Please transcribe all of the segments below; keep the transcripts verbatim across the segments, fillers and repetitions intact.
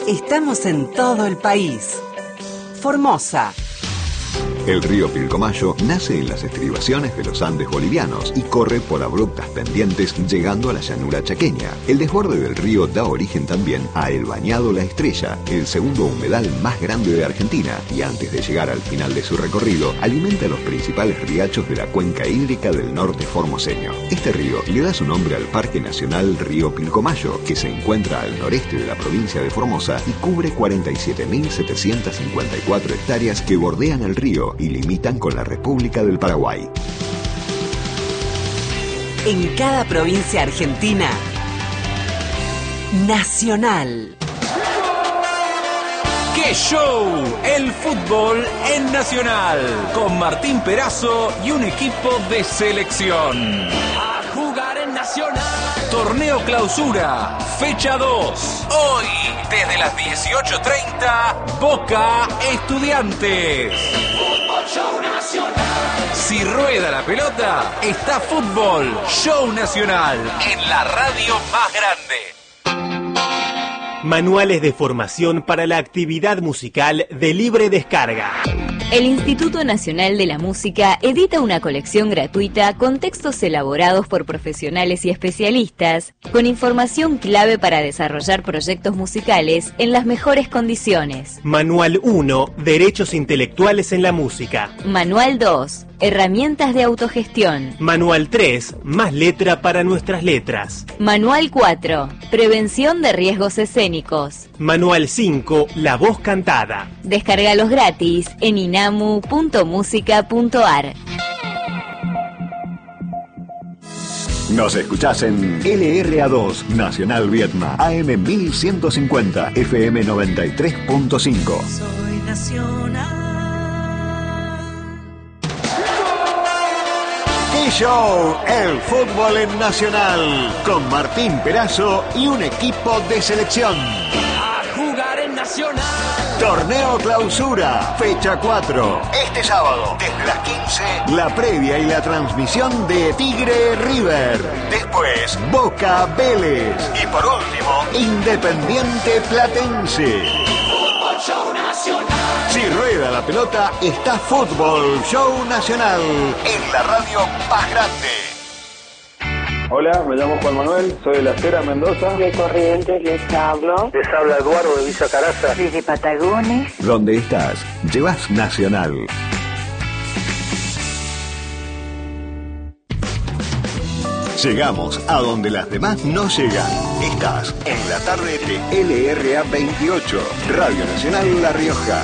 Estamos en todo el país. Formosa. El río Pilcomayo nace en las estribaciones de los Andes bolivianos y corre por abruptas pendientes llegando a la llanura chaqueña. El desborde del río da origen también a el Bañado La Estrella, el segundo humedal más grande de Argentina, y antes de llegar al final de su recorrido, alimenta los principales riachos de la cuenca hídrica del norte formoseño. Este río le da su nombre al Parque Nacional Río Pilcomayo, que se encuentra al noreste de la provincia de Formosa y cubre cuarenta y siete mil setecientas cincuenta y cuatro hectáreas que bordean el río y limitan con la República del Paraguay. En cada provincia argentina, Nacional. ¡Qué show! El fútbol en Nacional, con Martín Perazo y un equipo de selección. A jugar en Nacional. Torneo Clausura, fecha dos. Hoy, desde las dieciocho treinta, Boca Estudiantes. Fútbol Show Nacional. Si rueda la pelota, está Fútbol Show Nacional en la radio más grande. Manuales de formación para la actividad musical de libre descarga. El Instituto Nacional de la Música edita una colección gratuita con textos elaborados por profesionales y especialistas, con información clave para desarrollar proyectos musicales en las mejores condiciones. Manual uno, Derechos Intelectuales en la Música. Manual dos, Herramientas de autogestión. Manual tres, Más letra para nuestras letras. Manual cuatro, Prevención de riesgos escénicos. Manual cinco, La voz cantada. Descárgalos gratis en inamu punto musica punto ar. Nos escuchás en L R A dos, Nacional Vietma, A M mil ciento cincuenta, F M noventa y tres punto cinco. Soy Nacional. ¡Qué show! El fútbol en Nacional, con Martín Perazo y un equipo de selección. A jugar en Nacional. Torneo Clausura, fecha cuatro. Este sábado, desde las quince, la previa y la transmisión de Tigre River. Después, Boca Vélez. Y por último, Independiente Platense. Fútbol Show Nacional. Si rueda la pelota, está Fútbol Show Nacional en la radio más grande. Hola, me llamo Juan Manuel, soy de La Cera, Mendoza. De Corrientes les hablo. Les habla Eduardo de Villa Caraza. Desde Patagones. Donde estás, llevas Nacional. Llegamos a donde las demás no llegan. Estás en la tarde de L R A veintiocho, Radio Nacional La Rioja.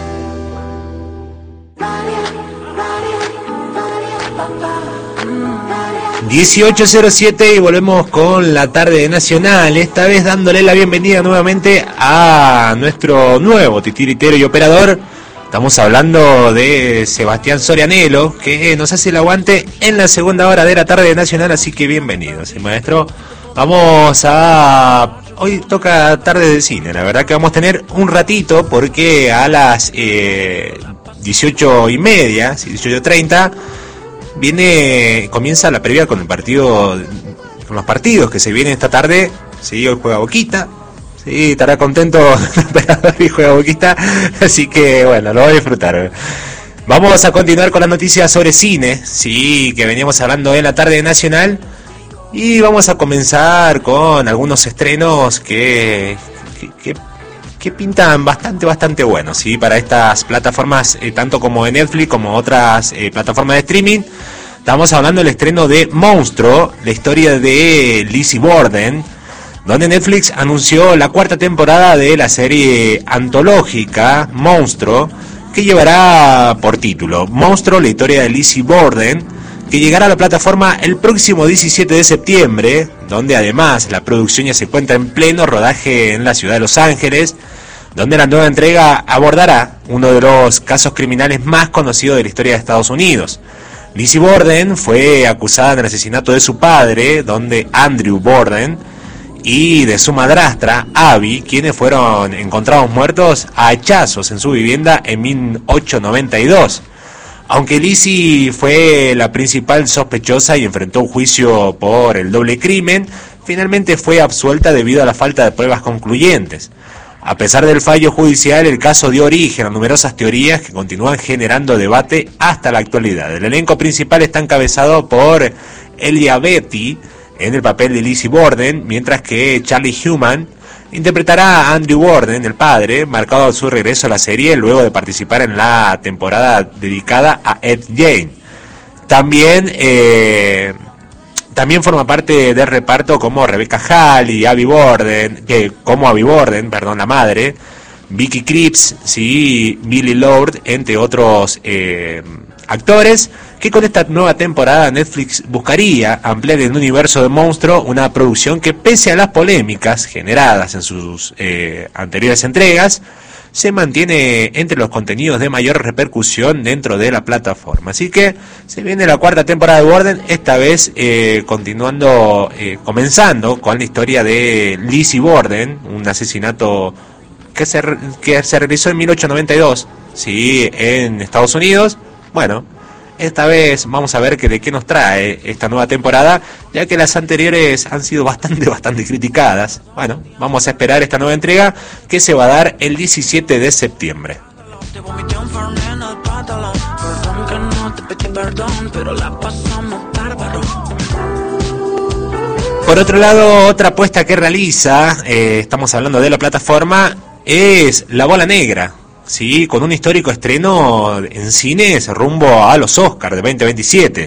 dieciocho cero siete y volvemos con la tarde de Nacional, esta vez dándole la bienvenida nuevamente a nuestro nuevo titiritero y operador. Estamos hablando de Sebastián Sorianelo, que nos hace el aguante en la segunda hora de la tarde de Nacional, así que bienvenido, ¿sí, maestro? Vamos a... Hoy toca tarde de cine, la verdad que vamos a tener un ratito, porque a las eh, dieciocho y media, dieciocho treinta... Viene, comienza la previa con el partido, con los partidos que se vienen esta tarde. Sí, hoy juega Boquita. Sí, estará contento el operador y juega Boquita. Así que bueno, lo voy a disfrutar. Vamos a continuar con las noticias sobre cine. Sí, que veníamos hablando en la tarde nacional. Y vamos a comenzar con algunos estrenos que, que, que que pintan bastante, bastante buenos, ¿sí? Para estas plataformas, eh, tanto como de Netflix como otras eh, plataformas de streaming. Estamos hablando del estreno de Monstruo, la historia de Lizzie Borden, donde Netflix anunció la cuarta temporada de la serie antológica Monstruo, que llevará por título Monstruo, la historia de Lizzie Borden, que llegará a la plataforma el próximo diecisiete de septiembre, donde además la producción ya se encuentra en pleno rodaje en la ciudad de Los Ángeles, donde la nueva entrega abordará uno de los casos criminales más conocidos de la historia de Estados Unidos. Lizzie Borden fue acusada del asesinato de su padre, donde Andrew Borden, y de su madrastra, Abby, quienes fueron encontrados muertos a hachazos en su vivienda en mil ochocientos noventa y dos. Aunque Lizzie fue la principal sospechosa y enfrentó un juicio por el doble crimen, finalmente fue absuelta debido a la falta de pruebas concluyentes. A pesar del fallo judicial, el caso dio origen a numerosas teorías que continúan generando debate hasta la actualidad. El elenco principal está encabezado por Elia Beatty en el papel de Lizzie Borden, mientras que Charlie Hunnam interpretará a Andrew Borden, el padre, marcado su regreso a la serie luego de participar en la temporada dedicada a Ed Gein. También, eh, también forma parte del reparto como Rebecca Hall y Abby Borden, que como Abby Borden, perdón, la madre, Vicky Krieps, sí, Billy Lord, entre otros eh, actores, que con esta nueva temporada Netflix buscaría ampliar el universo de Monstruo, una producción que pese a las polémicas generadas en sus eh, anteriores entregas, se mantiene entre los contenidos de mayor repercusión dentro de la plataforma. Así que se viene la cuarta temporada de Borden, esta vez eh, continuando, eh, comenzando con la historia de Lizzie Borden, un asesinato que se, que se realizó en mil ochocientos noventa y dos, sí, en Estados Unidos. Bueno, esta vez vamos a ver que de qué nos trae esta nueva temporada, ya que las anteriores han sido bastante, bastante criticadas. Bueno, vamos a esperar esta nueva entrega que se va a dar el diecisiete de septiembre. Por otro lado, otra apuesta que realiza, eh, estamos hablando de la plataforma, es La Bola Negra. Sí, con un histórico estreno en cines rumbo a los Oscars de veinte veintisiete.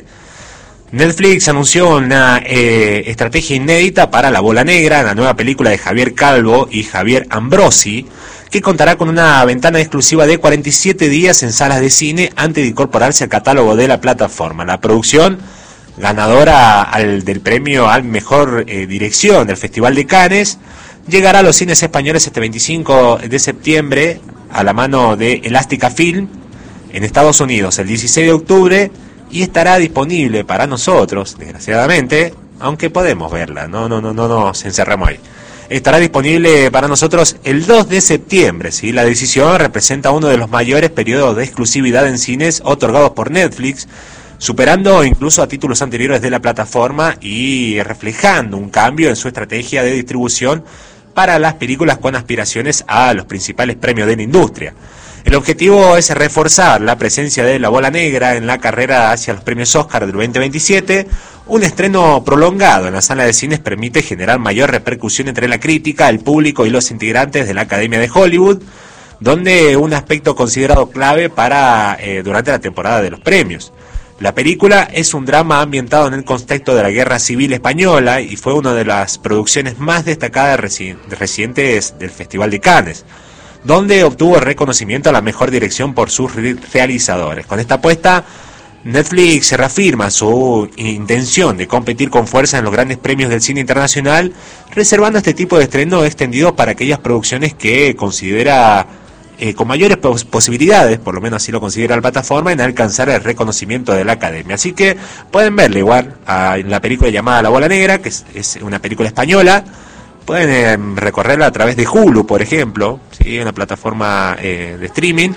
Netflix anunció una eh, estrategia inédita para La Bola Negra, la nueva película de Javier Calvo y Javier Ambrosi, que contará con una ventana exclusiva de cuarenta y siete días en salas de cine antes de incorporarse al catálogo de la plataforma. La producción, ganadora al, del premio al mejor eh, dirección del Festival de Cannes, llegará a los cines españoles este veinticinco de septiembre a la mano de Elástica Film en Estados Unidos el dieciséis de octubre y estará disponible para nosotros, desgraciadamente, aunque podemos verla, no, no, no, no nos encerramos ahí. Estará disponible para nosotros el dos de septiembre, ¿sí? La decisión representa uno de los mayores periodos de exclusividad en cines otorgados por Netflix, superando incluso a títulos anteriores de la plataforma y reflejando un cambio en su estrategia de distribución para las películas con aspiraciones a los principales premios de la industria. El objetivo es reforzar la presencia de La Bola Negra en la carrera hacia los premios Oscar del veinte veintisiete. Un estreno prolongado en la sala de cines permite generar mayor repercusión entre la crítica, el público y los integrantes de la Academia de Hollywood, donde un aspecto considerado clave para eh, durante la temporada de los premios. La película es un drama ambientado en el contexto de la Guerra Civil Española y fue una de las producciones más destacadas reci- recientes del Festival de Cannes, donde obtuvo el reconocimiento a la mejor dirección por sus re- realizadores. Con esta apuesta, Netflix reafirma su intención de competir con fuerza en los grandes premios del cine internacional, reservando este tipo de estreno extendido para aquellas producciones que considera Eh, con mayores pos- posibilidades, por lo menos así lo considera la plataforma, en alcanzar el reconocimiento de la Academia. Así que pueden verla igual a, en la película llamada La Bola Negra, que es, es una película española. Pueden eh, recorrerla a través de Hulu, por ejemplo, ¿sí? Una plataforma eh, de streaming,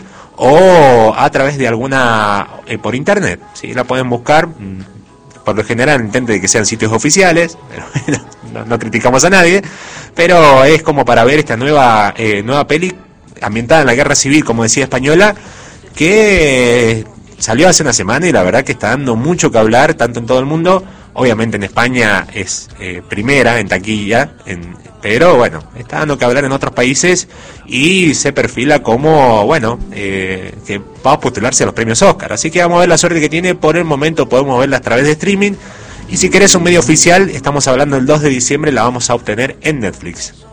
o a través de alguna, eh, por internet, ¿sí? La pueden buscar, por lo general intenten de que sean sitios oficiales, pero bueno, no, no criticamos a nadie, pero es como para ver esta nueva, eh, nueva peli ambientada en la Guerra Civil, como decía, española, que salió hace una semana y la verdad que está dando mucho que hablar, tanto en todo el mundo. Obviamente en España es eh, primera en taquilla, en, pero bueno, está dando que hablar en otros países y se perfila como, bueno, eh, que va a postularse a los premios Oscar. Así que vamos a ver la suerte que tiene. Por el momento podemos verla a través de streaming, y si querés un medio oficial, estamos hablando del dos de diciembre, la vamos a obtener en Netflix.